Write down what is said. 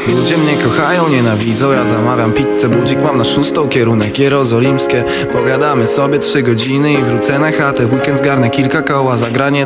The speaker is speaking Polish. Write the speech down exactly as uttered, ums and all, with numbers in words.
Ludzie mnie kochają, nienawidzą, ja zamawiam pizzę, budzik mam na szóstą, kierunek jerozolimskie. Pogadamy sobie trzy godziny i wrócę na chatę. W weekend zgarnę kilka koła, zagranie